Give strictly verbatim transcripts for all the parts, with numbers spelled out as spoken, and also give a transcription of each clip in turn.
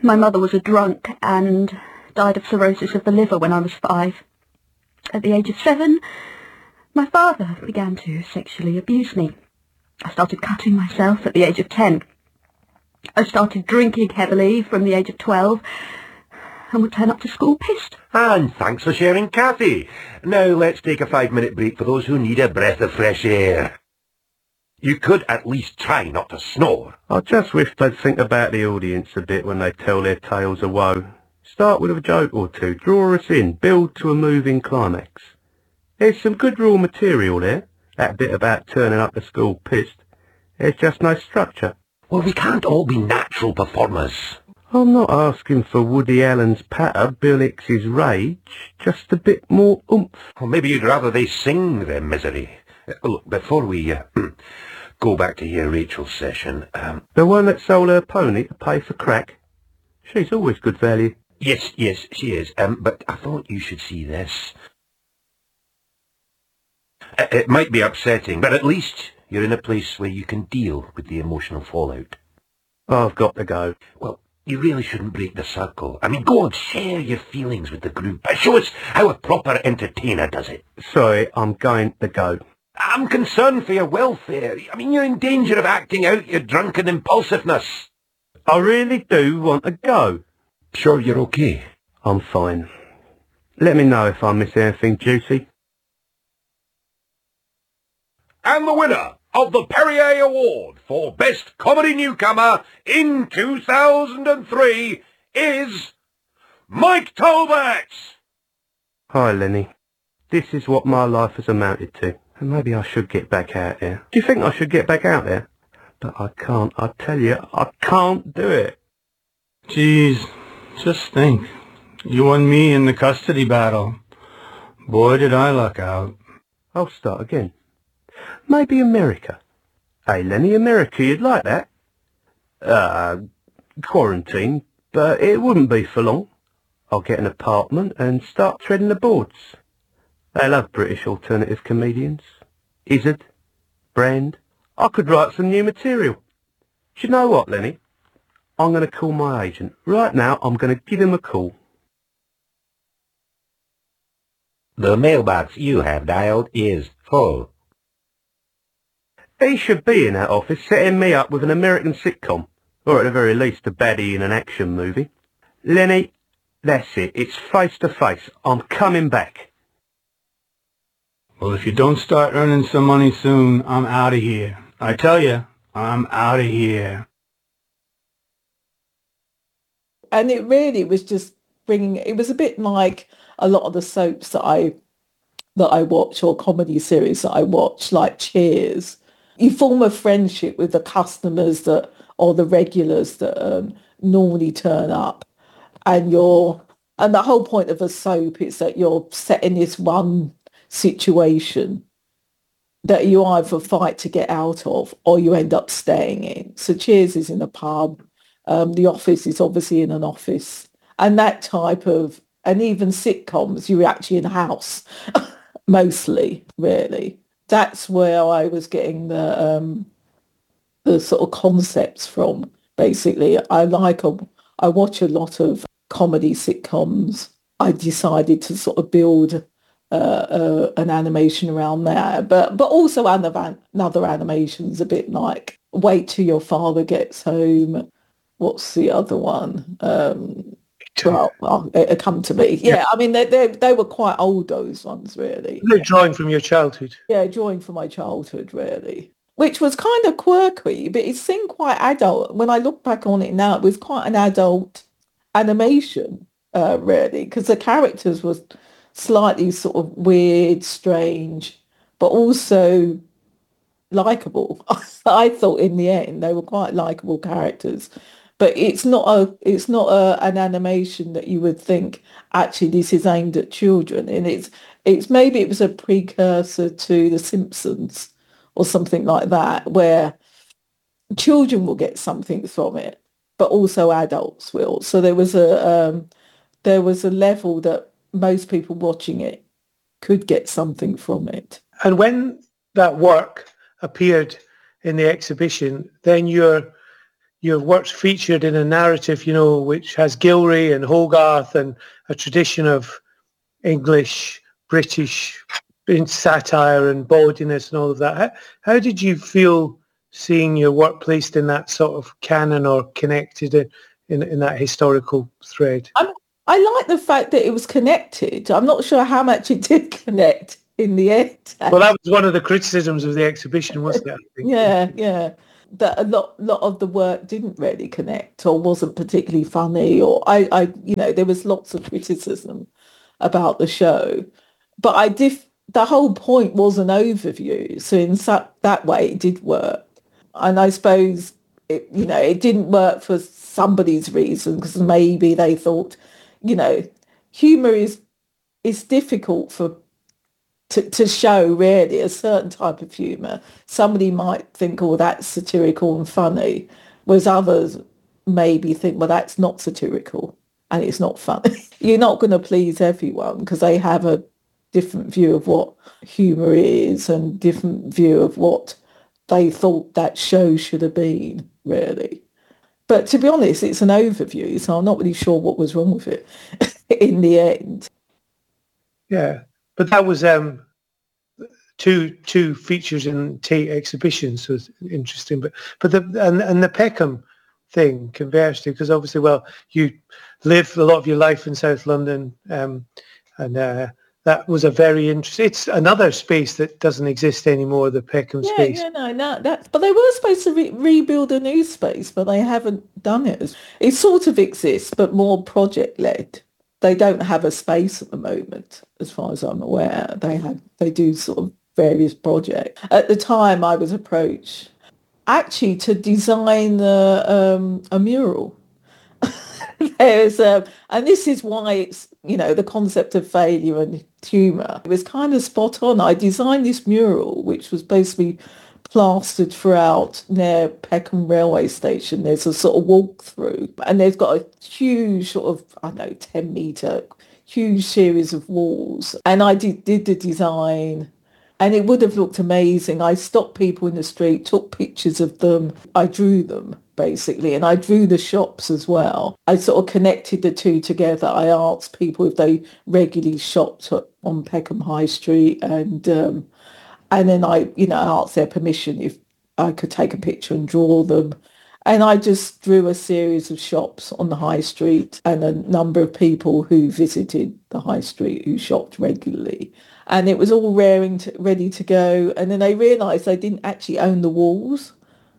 My mother was a drunk and died of cirrhosis of the liver when I was five. At the age of seven, my father began to sexually abuse me. I started cutting myself at the age of ten. I started drinking heavily from the age of twelve and would turn up to school pissed. And thanks for sharing, Kathy. Now let's take a five-minute break for those who need a breath of fresh air. You could at least try not to snore. I just wish they'd think about the audience a bit when they tell their tales of woe. Start with a joke or two, draw us in, build to a moving climax. There's some good raw material there. That bit about turning up to school pissed. There's just no structure. Well, we can't all be natural performers. I'm not asking for Woody Allen's patter, Bill Hicks's rage, just a bit more oomph. Well, maybe you'd rather they sing their misery. Uh, look, before we uh, go back to your Rachel's session... Um, the one that sold her pony to pay for crack? She's always good value. Yes, yes, she is. Um, but I thought you should see this. Uh, it might be upsetting, but at least you're in a place where you can deal with the emotional fallout. I've got to go. Well, you really shouldn't break the circle. I mean, go on, share your feelings with the group. Show us how a proper entertainer does it. Sorry, I'm going to go. I'm concerned for your welfare. I mean, you're in danger of acting out your drunken impulsiveness. I really do want to go. Sure you're okay? I'm fine. Let me know if I miss anything juicy. And the winner of the Perrier Award for Best Comedy Newcomer in two thousand three is Mike Talbot! Hi, Lenny. This is what my life has amounted to. And maybe I should get back out there. Do you think I should get back out there? But I can't, I tell you, I can't do it. Jeez, just think. You and me in the custody battle. Boy, did I luck out. I'll start again. Maybe America. Hey, Lenny, America, you'd like that? Uh, quarantine, but it wouldn't be for long. I'll get an apartment and start treading the boards. They love British alternative comedians. Izzard, Brand. I could write some new material. Do you know what, Lenny? I'm going to call my agent. Right now, I'm going to give him a call. The mailbox you have dialed is full. He should be in that office setting me up with an American sitcom, or at the very least a baddie in an action movie. Lenny, that's it. It's face to face. I'm coming back. Well, if you don't start earning some money soon, I'm out of here. I tell you, I'm out of here. And it really was just bringing, it was a bit like a lot of the soaps that I that I watch or comedy series that I watch, like Cheers. You form a friendship with the customers that or the regulars that um, normally turn up, and you're and the whole point of a soap is that you're set in this one situation that you either fight to get out of or you end up staying in. So Cheers is in a pub. Um, the Office is obviously in an office, and that type of, and even sitcoms, you're actually in a house, mostly, really. That's where I was getting the um, the sort of concepts from. Basically, I like a, I watch a lot of comedy sitcoms. I decided to sort of build uh, uh, an animation around there, but but also other other animations, a bit like Wait Till Your Father Gets Home. What's the other one? Um, well, well, it'll come to me. Yeah, yeah. I mean, they, they they were quite old, those ones, really. They're drawing from your childhood. Yeah, drawing from my childhood, really. Which was kind of quirky, but it seemed quite adult. When I look back on it now, it was quite an adult animation, uh, really, because the characters were slightly sort of weird, strange, but also likable. I thought in the end they were quite likable characters. But it's not a it's not a, an animation that you would think actually this is aimed at children, and it's it's maybe it was a precursor to The Simpsons or something like that, where children will get something from it, but also adults will. So there was a um, there was a level that most people watching it could get something from it. And when that work appeared in the exhibition, then your your work's featured in a narrative, you know, which has Gilray and Hogarth and a tradition of English, British satire and bawdiness and all of that. How, how did you feel seeing your work placed in that sort of canon or connected in, in, in that historical thread? I'm, I like the fact that it was connected. I'm not sure how much it did connect in the end. Well, that was one of the criticisms of the exhibition, wasn't it? I think? Yeah, yeah. That a lot, lot of the work didn't really connect or wasn't particularly funny, or I, I, you know, there was lots of criticism about the show, but I did. The whole point was an overview, so in that that way it did work. And I suppose it, you know, it didn't work for somebody's reason because maybe they thought, you know, humour is is difficult for. To, to show really a certain type of humour. Somebody might think, oh, that's satirical and funny, whereas others maybe think, well, that's not satirical and it's not funny. You're not going to please everyone because they have a different view of what humour is and different view of what they thought that show should have been, really. But to be honest, it's an overview, so I'm not really sure what was wrong with it in the end. Yeah. But that was um, two two features in Tate exhibitions, so it's interesting. But but the and, and the Peckham thing, conversely, because obviously, well, you live a lot of your life in South London, um, and uh, that was a very interesting. It's another space that doesn't exist anymore, the Peckham yeah, space. Yeah, no, no, that. But they were supposed to re- rebuild a new space, but they haven't done it. It sort of exists, but more project led. They don't have a space at the moment, as far as I'm aware. They have, they do sort of various projects. At the time, I was approached actually to design a, um, a mural. There's, um, and this is why it's, you know, the concept of failure and humour. It was kind of spot on. I designed this mural, which was basically plastered throughout near Peckham railway station. There's a sort of walk through and they've got a huge sort of, I don't know, ten metre, huge series of walls. And I did, did the design and it would have looked amazing. I stopped people in the street, took pictures of them. I drew them basically and I drew the shops as well. I sort of connected the two together. I asked people if they regularly shopped on Peckham High Street and um, And then I, you know, asked their permission if I could take a picture and draw them. And I just drew a series of shops on the high street and a number of people who visited the high street who shopped regularly. And it was all raring to, ready to go. And then they realised they didn't actually own the walls.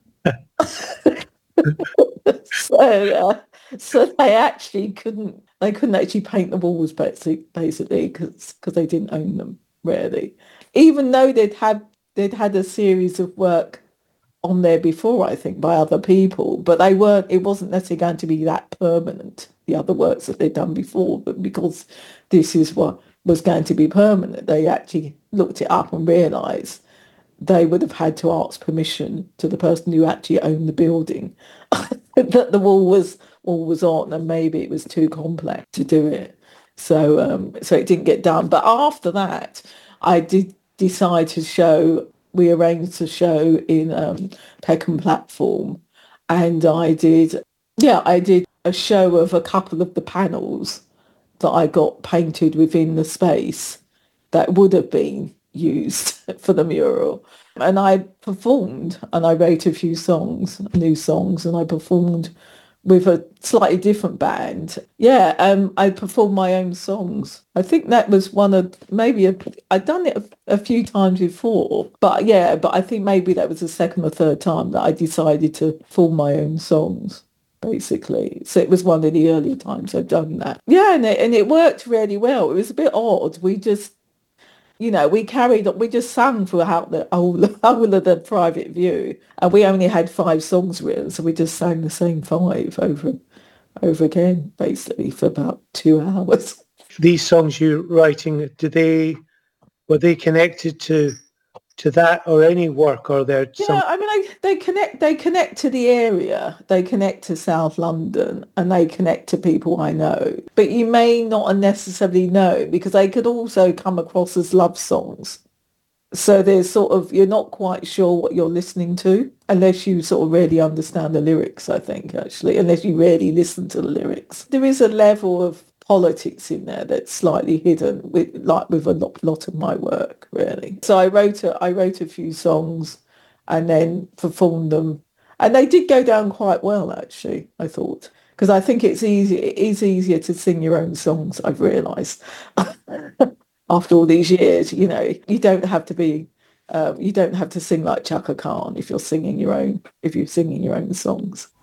so, uh, so they actually couldn't, they couldn't actually paint the walls basically because because they didn't own them, really. Even though they'd had they'd had a series of work on there before, I think, by other people, but they weren't. It wasn't necessarily going to be that permanent. The other works that they'd done before, but because this is what was going to be permanent, they actually looked it up and realised they would have had to ask permission to the person who actually owned the building that the wall was wall was on, and maybe it was too complex to do it. So um, so it didn't get done. But after that, I did decide to show, we arranged to show in um, Peckham Platform, and I did, yeah, I did a show of a couple of the panels that I got painted within the space that would have been used for the mural. And I performed, and I wrote a few songs, new songs, and I performed with a slightly different band. Yeah, um, I performed my own songs. I think that was one of, maybe, a, I'd done it a, a few times before, but yeah, but I think maybe that was the second or third time that I decided to perform my own songs, basically. So it was one of the earlier times I've done that. Yeah, and it, and it worked really well. It was a bit odd. We just, you know, we carried on, we just sang throughout the whole, whole of the private view, and we only had five songs written, so we just sang the same five over over again, basically, for about two hours. These songs you're writing, do they, were they connected to to that or any work, or they're Yeah, some... I mean, I, they connect. They connect to the area. They connect to South London, and they connect to people I know. But you may not necessarily know, because they could also come across as love songs. So there's sort of, you're not quite sure what you're listening to unless you sort of really understand the lyrics, I think, actually, unless you really listen to the lyrics. There is a level of politics in there that's slightly hidden, with like with a lot, lot of my work, really. So I wrote a, I wrote a few songs and then performed them. And they did go down quite well, actually, I thought. Because I think it's easy, it is easier to sing your own songs, I've realised. After all these years, you know, you don't have to be, um, you don't have to sing like Chaka Khan if you're singing your own, if you're singing your own songs.